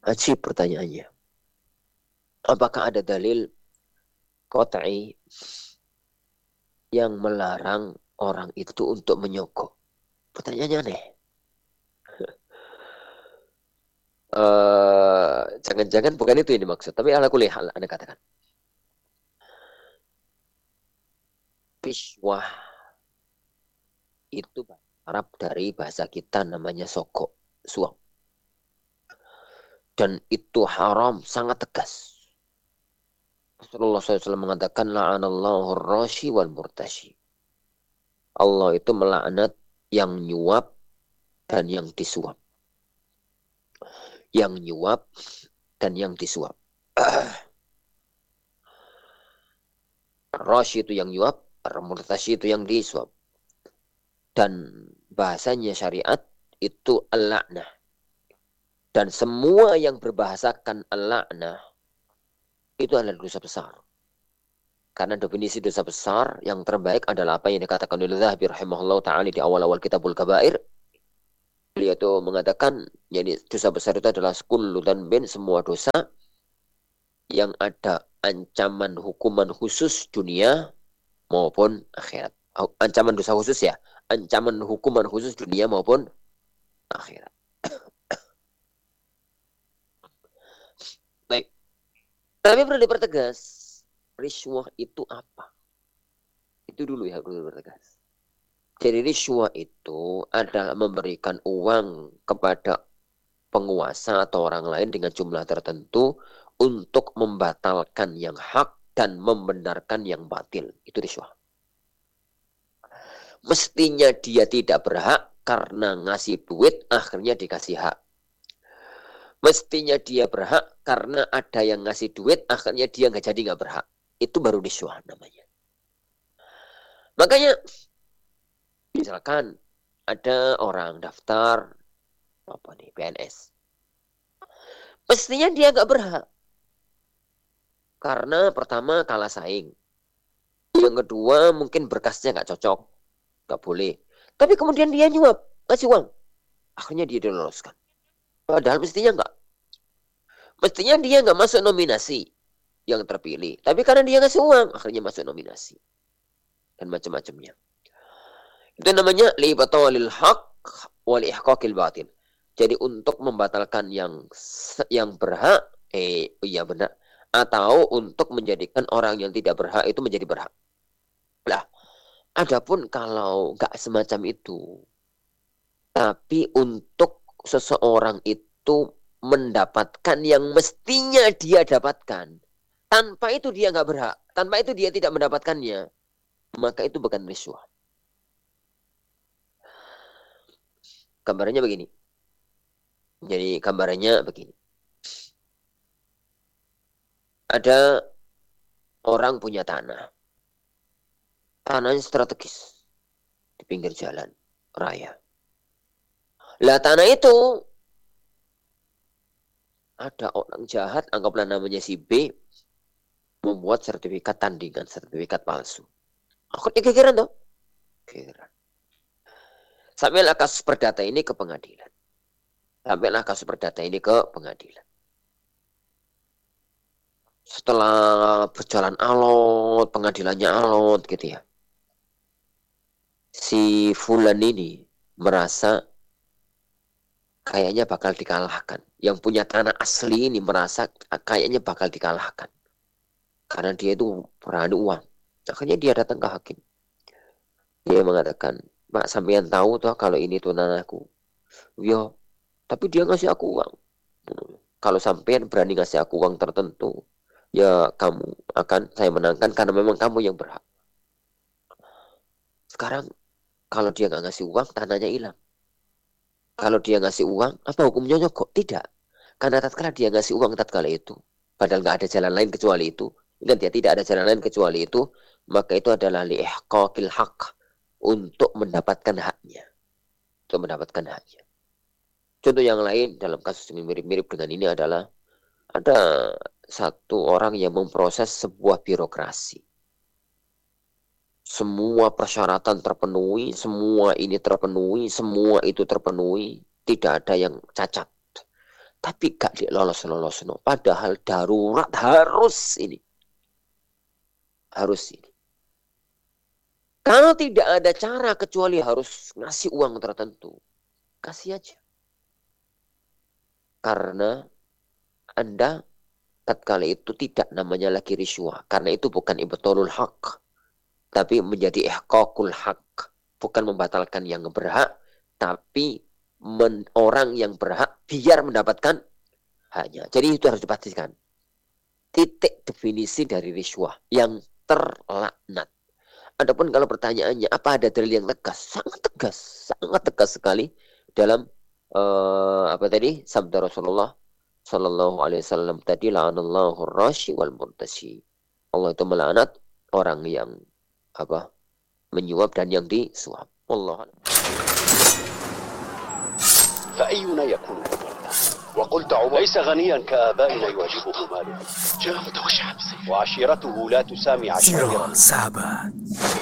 Ajib pertanyaannya. Apakah ada dalil qat'i yang melarang orang itu untuk menyogok? Pertanyaannya aneh. Jangan-jangan bukan itu yang dimaksud. Tapi ala kulli hal, Anda katakan. Piswah itu Arab dari bahasa kita namanya sogok, suap. Dan itu haram, sangat tegas. Rasulullah SAW mengatakan, la'anallahu rashi wal murtashi. Allah itu melaknat yang nyuap dan yang disuap. Yang nyuap dan yang disuap. Rashi itu yang nyuap, murtashi itu yang disuap. Dan bahasanya syariat itu al-la'nah. Dan semua yang berbahasakan al-la'nah itu adalah dosa besar. Karena definisi dosa besar yang terbaik adalah apa yang dikatakan oleh Zahabi rahimahullah ta'ala di awal-awal Kitabul Kabair. Beliau itu mengatakan, jadi dosa besar itu adalah kullu dan bin, semua dosa yang ada ancaman hukuman khusus dunia maupun akhirat. Ancaman dosa khusus ya, ancaman hukuman khusus dunia maupun akhirat. Baik. Tapi perlu dipertegas, riswah itu apa? Itu dulu ya perlu dipertegas. Jadi riswah itu adalah memberikan uang kepada penguasa atau orang lain dengan jumlah tertentu untuk membatalkan yang hak dan membenarkan yang batil. Itu riswah. Mestinya dia tidak berhak karena ngasih duit akhirnya dikasih hak. Mestinya dia berhak karena ada yang ngasih duit akhirnya dia nggak berhak. Itu baru riswah namanya. Makanya misalkan ada orang daftar apa nih PNS, mestinya dia nggak berhak karena pertama kalah saing, yang kedua mungkin berkasnya nggak cocok, nggak boleh. Tapi kemudian dia nyuap, ngasih uang, akhirnya dia diloloskan. Padahal mestinya nggak, mestinya dia nggak masuk nominasi yang terpilih. Tapi karena dia ngasih uang, akhirnya masuk nominasi dan macam-macamnya. Itu namanya libatalil haq wal ihqaqil batil. Jadi untuk membatalkan yang berhak, iya benar, atau untuk menjadikan orang yang tidak berhak itu menjadi berhak. Lah, adapun kalau nggak semacam itu, tapi untuk seseorang itu mendapatkan yang mestinya dia dapatkan, tanpa itu dia nggak berhak, tanpa itu dia tidak mendapatkannya, maka itu bukan riswah. Gambarannya begini. Jadi gambarannya begini. Ada orang punya tanah. Tanahnya strategis di pinggir jalan raya. Lah tanah itu ada orang jahat, anggaplah namanya si B, membuat sertifikat tandingan, sertifikat palsu. Akhirnya kekiran toh? Kekiran. Sampailah kasus perdata ini ke pengadilan. Sampailah kasus perdata ini ke pengadilan. Setelah berjalan alot, pengadilannya alot gitu ya. Si Fulan ini merasa kayaknya bakal dikalahkan. Yang punya tanah asli ini merasa kayaknya bakal dikalahkan. Karena dia itu berani uang. Akhirnya dia datang ke hakim. Dia mengatakan, Pak sampean tahu toh kalau ini tuh tanahku. Ya, tapi dia ngasih aku uang. Kalau sampean berani ngasih aku uang tertentu, ya kamu akan saya menangkan karena memang kamu yang berhak. Sekarang kalau dia nggak ngasih uang, tanahnya hilang. Kalau dia ngasih uang, apa hukumnya nyogok? Tidak. Karena tatkala dia ngasih uang tatkala itu, padahal nggak ada jalan lain kecuali itu. Ingat ya, tidak ada jalan lain kecuali itu, maka itu adalah li'ihqaqil haq, untuk mendapatkan haknya. Untuk mendapatkan haknya. Contoh yang lain dalam kasus yang mirip-mirip dengan ini adalah ada satu orang yang memproses sebuah birokrasi. Semua persyaratan terpenuhi, semua ini terpenuhi, semua itu terpenuhi, tidak ada yang cacat. Tapi gak lolos. No. Padahal darurat harus ini. Harus ini. Kalau tidak ada cara kecuali harus ngasih uang tertentu. Kasih aja. Karena Anda tatkala itu tidak namanya lagi riswah. Karena itu bukan ibtalul haq. Tapi menjadi ihqaqul haq. Bukan membatalkan yang berhak. Tapi orang yang berhak biar mendapatkan haknya. Jadi itu harus dipastikan. Titik definisi dari riswah yang terlaknat. Adapun kalau pertanyaannya apa ada dalil yang tegas? Sangat tegas sekali dalam apa tadi sabda Rasulullah Sallallahu Alaihi Wasallam tadi, la'anallahu rashi wal murtashi. Allah itu melaknat orang yang apa menyuap dan yang disuap. Allah. فأينا يكون وقلت عمر ليس غنيا كآبائنا يواجهه ماله وعشيرته لا تسامي عشائره. Sahabat.